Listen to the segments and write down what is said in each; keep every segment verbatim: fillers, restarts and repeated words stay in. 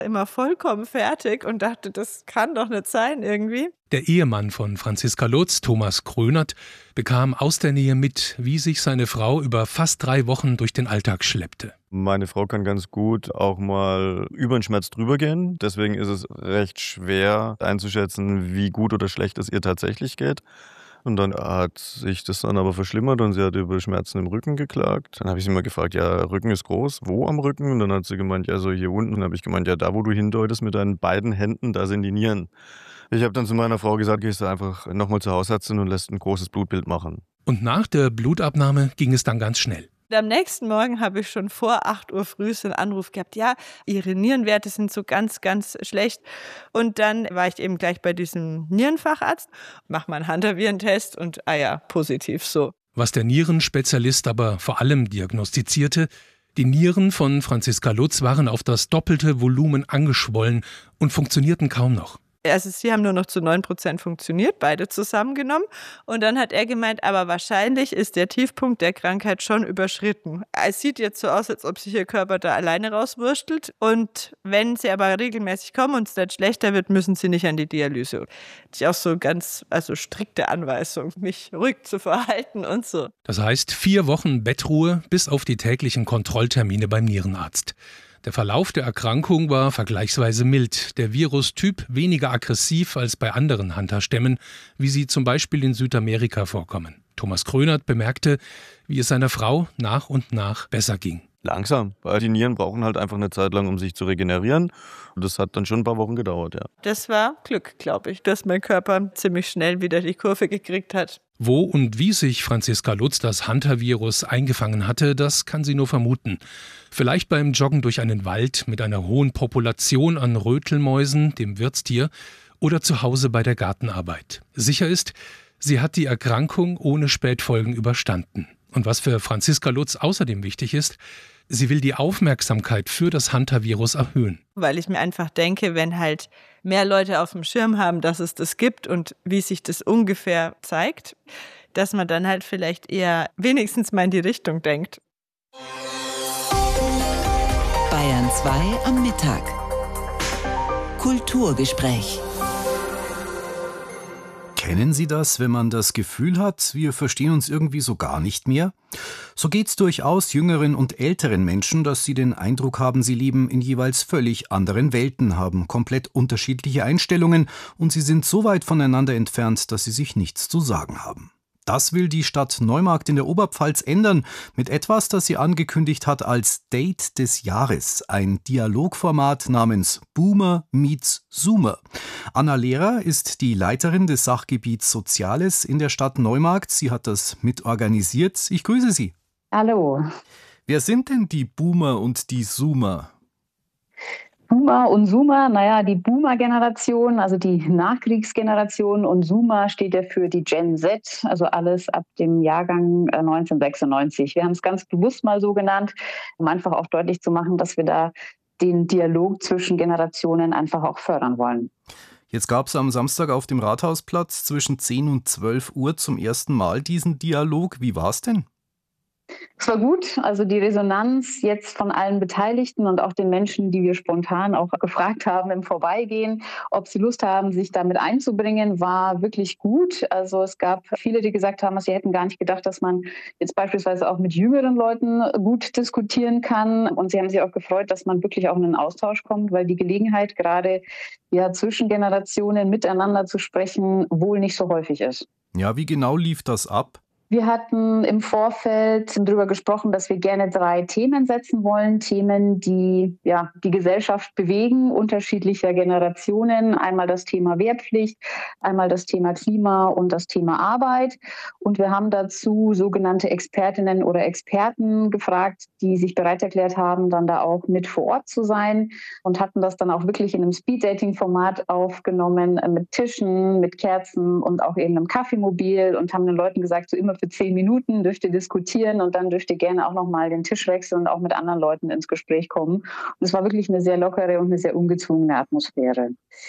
immer vollkommen fertig und dachte, das kann doch nicht sein irgendwie. Der Ehemann von Franziska Lutz, Thomas Krönert, bekam aus der Nähe mit, wie sich seine Frau über fast drei Wochen durch den Alltag schleppte. Meine Frau kann ganz gut auch mal über den Schmerz drüber gehen. Deswegen ist es recht schwer einzuschätzen, wie gut oder schlecht es ihr tatsächlich geht. Und dann hat sich das dann aber verschlimmert und sie hat über Schmerzen im Rücken geklagt. Dann habe ich sie mal gefragt, ja, Rücken ist groß, wo am Rücken? Und dann hat sie gemeint, ja, so hier unten. Dann habe ich gemeint, ja, da wo du hindeutest mit deinen beiden Händen, da sind die Nieren. Ich habe dann zu meiner Frau gesagt, gehst du einfach nochmal zur Hausärztin und lässt ein großes Blutbild machen. Und nach der Blutabnahme ging es dann ganz schnell. Am nächsten Morgen habe ich schon vor acht Uhr früh einen Anruf gehabt, ja, Ihre Nierenwerte sind so ganz, ganz schlecht. Und dann war ich eben gleich bei diesem Nierenfacharzt, mach mal einen Hantavirentest und ah ja, positiv so. Was der Nierenspezialist aber vor allem diagnostizierte, die Nieren von Franziska Lutz waren auf das doppelte Volumen angeschwollen und funktionierten kaum noch. Also sie haben nur noch zu neun Prozent funktioniert, beide zusammengenommen. Und dann hat er gemeint, aber wahrscheinlich ist der Tiefpunkt der Krankheit schon überschritten. Es sieht jetzt so aus, als ob sich ihr Körper da alleine rauswurstelt. Und wenn sie aber regelmäßig kommen und es dann schlechter wird, müssen sie nicht an die Dialyse. Das ist auch so ganz, also strikte Anweisung, mich ruhig zu verhalten und so. Das heißt vier Wochen Bettruhe bis auf die täglichen Kontrolltermine beim Nierenarzt. Der Verlauf der Erkrankung war vergleichsweise mild, der Virustyp weniger aggressiv als bei anderen Hunter-Stämmen, wie sie zum Beispiel in Südamerika vorkommen. Thomas Krönert bemerkte, wie es seiner Frau nach und nach besser ging. Langsam, weil die Nieren brauchen halt einfach eine Zeit lang, um sich zu regenerieren. Und das hat dann schon ein paar Wochen gedauert, ja. Das war Glück, glaube ich, dass mein Körper ziemlich schnell wieder die Kurve gekriegt hat. Wo und wie sich Franziska Lutz das Hunter-Virus eingefangen hatte, das kann sie nur vermuten. Vielleicht beim Joggen durch einen Wald mit einer hohen Population an Rötelmäusen, dem Wirtstier, oder zu Hause bei der Gartenarbeit. Sicher ist, sie hat die Erkrankung ohne Spätfolgen überstanden. Und was für Franziska Lutz außerdem wichtig ist, sie will die Aufmerksamkeit für das Hunter-Virus erhöhen. Weil ich mir einfach denke, wenn halt mehr Leute auf dem Schirm haben, dass es das gibt und wie sich das ungefähr zeigt, dass man dann halt vielleicht eher wenigstens mal in die Richtung denkt. Bayern zwei am Mittag. Kulturgespräch. Kennen Sie das, wenn man das Gefühl hat, wir verstehen uns irgendwie so gar nicht mehr? So geht's durchaus jüngeren und älteren Menschen, dass sie den Eindruck haben, sie leben in jeweils völlig anderen Welten, haben komplett unterschiedliche Einstellungen und sie sind so weit voneinander entfernt, dass sie sich nichts zu sagen haben. Das will die Stadt Neumarkt in der Oberpfalz ändern, mit etwas, das sie angekündigt hat als Date des Jahres, ein Dialogformat namens Boomer meets Zoomer. Anna Lehrer ist die Leiterin des Sachgebiets Soziales in der Stadt Neumarkt. Sie hat das mitorganisiert. Ich grüße Sie. Hallo. Wer sind denn die Boomer und die Zoomer? Boomer und Zoomer, naja, die Boomer-Generation, also die Nachkriegsgeneration, und Zoomer steht ja für die Gen Z, also alles ab dem Jahrgang neunzehnhundertsechsundneunzig. Wir haben es ganz bewusst mal so genannt, um einfach auch deutlich zu machen, dass wir da den Dialog zwischen Generationen einfach auch fördern wollen. Jetzt gab es am Samstag auf dem Rathausplatz zwischen zehn und zwölf Uhr zum ersten Mal diesen Dialog. Wie war es denn? Es war gut, also die Resonanz jetzt von allen Beteiligten und auch den Menschen, die wir spontan auch gefragt haben im Vorbeigehen, ob sie Lust haben, sich damit einzubringen, war wirklich gut. Also es gab viele, die gesagt haben, sie hätten gar nicht gedacht, dass man jetzt beispielsweise auch mit jüngeren Leuten gut diskutieren kann. Und sie haben sich auch gefreut, dass man wirklich auch in einen Austausch kommt, weil die Gelegenheit gerade ja zwischen Generationen miteinander zu sprechen wohl nicht so häufig ist. Ja, wie genau lief das ab? Wir hatten im Vorfeld darüber gesprochen, dass wir gerne drei Themen setzen wollen. Themen, die ja die Gesellschaft bewegen, unterschiedlicher Generationen. Einmal das Thema Wehrpflicht, einmal das Thema Klima und das Thema Arbeit. Und wir haben dazu sogenannte Expertinnen oder Experten gefragt, die sich bereit erklärt haben, dann da auch mit vor Ort zu sein, und hatten das dann auch wirklich in einem Speed-Dating-Format aufgenommen, mit Tischen, mit Kerzen und auch eben einem Kaffeemobil, und haben den Leuten gesagt, so immer für zehn Minuten dürft ihr diskutieren und dann dürft ihr gerne auch nochmal den Tisch wechseln und auch mit anderen Leuten ins Gespräch kommen. Und es war wirklich eine sehr lockere und eine sehr ungezwungene Atmosphäre.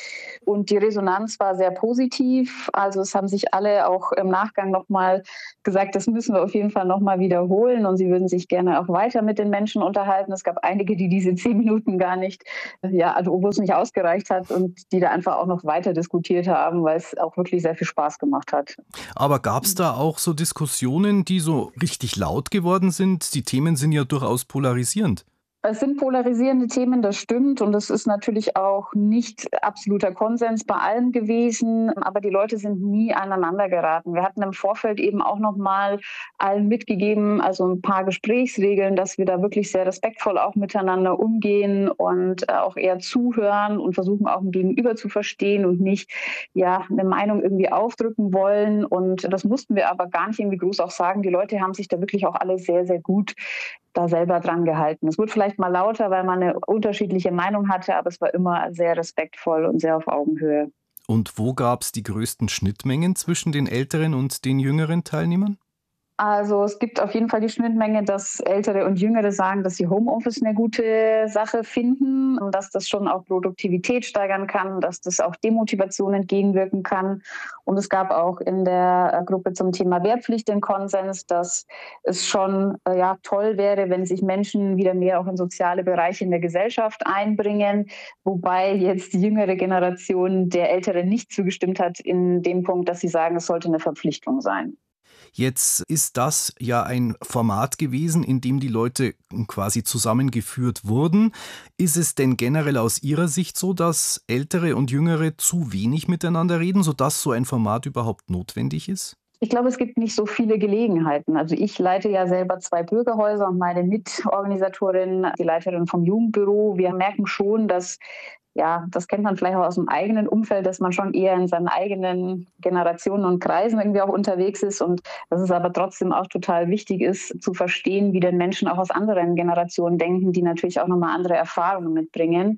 Und die Resonanz war sehr positiv. Also es haben sich alle auch im Nachgang nochmal gesagt, das müssen wir auf jeden Fall nochmal wiederholen. Und sie würden sich gerne auch weiter mit den Menschen unterhalten. Es gab einige, die diese zehn Minuten gar nicht, ja, also wo es nicht ausgereicht hat und die da einfach auch noch weiter diskutiert haben, weil es auch wirklich sehr viel Spaß gemacht hat. Aber gab es da auch so Diskussionen, die so richtig laut geworden sind? Die Themen sind ja durchaus polarisierend. Es sind polarisierende Themen, das stimmt. Und es ist natürlich auch nicht absoluter Konsens bei allem gewesen. Aber die Leute sind nie aneinander geraten. Wir hatten im Vorfeld eben auch noch mal allen mitgegeben, also ein paar Gesprächsregeln, dass wir da wirklich sehr respektvoll auch miteinander umgehen und auch eher zuhören und versuchen auch ein Gegenüber zu verstehen und nicht ja eine Meinung irgendwie aufdrücken wollen. Und das mussten wir aber gar nicht irgendwie groß auch sagen. Die Leute haben sich da wirklich auch alle sehr, sehr gut da selber dran gehalten. Es wurde vielleicht mal lauter, weil man eine unterschiedliche Meinung hatte, aber es war immer sehr respektvoll und sehr auf Augenhöhe. Und wo gab es die größten Schnittmengen zwischen den älteren und den jüngeren Teilnehmern? Also es gibt auf jeden Fall die Schnittmenge, dass Ältere und Jüngere sagen, dass sie Homeoffice eine gute Sache finden und dass das schon auch Produktivität steigern kann, dass das auch Demotivation entgegenwirken kann. Und es gab auch in der Gruppe zum Thema Wehrpflicht den Konsens, dass es schon äh, ja, toll wäre, wenn sich Menschen wieder mehr auch in soziale Bereiche in der Gesellschaft einbringen, wobei jetzt die jüngere Generation der Älteren nicht zugestimmt hat in dem Punkt, dass sie sagen, es sollte eine Verpflichtung sein. Jetzt ist das ja ein Format gewesen, in dem die Leute quasi zusammengeführt wurden. Ist es denn generell aus Ihrer Sicht so, dass Ältere und Jüngere zu wenig miteinander reden, sodass so ein Format überhaupt notwendig ist? Ich glaube, es gibt nicht so viele Gelegenheiten. Also ich leite ja selber zwei Bürgerhäuser und meine Mitorganisatorin, die Leiterin vom Jugendbüro. Wir merken schon, dass ja, das kennt man vielleicht auch aus dem eigenen Umfeld, dass man schon eher in seinen eigenen Generationen und Kreisen irgendwie auch unterwegs ist und dass es aber trotzdem auch total wichtig ist, zu verstehen, wie denn Menschen auch aus anderen Generationen denken, die natürlich auch nochmal andere Erfahrungen mitbringen.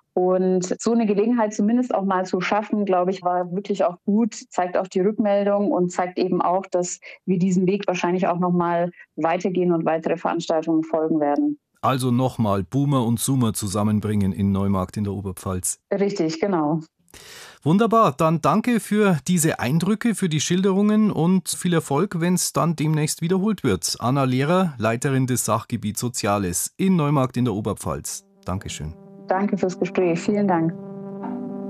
Und so eine Gelegenheit zumindest auch mal zu schaffen, glaube ich, war wirklich auch gut, zeigt auch die Rückmeldung und zeigt eben auch, dass wir diesen Weg wahrscheinlich auch nochmal weitergehen und weitere Veranstaltungen folgen werden. Also nochmal Boomer und Zoomer zusammenbringen in Neumarkt in der Oberpfalz. Richtig, genau. Wunderbar, dann danke für diese Eindrücke, für die Schilderungen und viel Erfolg, wenn es dann demnächst wiederholt wird. Anna Lehrer, Leiterin des Sachgebiets Soziales in Neumarkt in der Oberpfalz. Dankeschön. Danke fürs Gespräch. Vielen Dank.